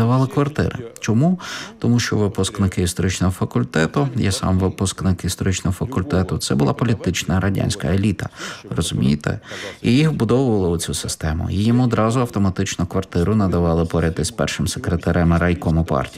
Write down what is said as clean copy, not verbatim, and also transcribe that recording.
надавали квартири. Чому? Тому що випускники історичного факультету, я сам випускник історичного факультету, це була політична радянська еліта, розумієте? І їх вбудовували у цю систему. І їм одразу автоматично квартиру надавали поряд із першим секретарем райкому партії.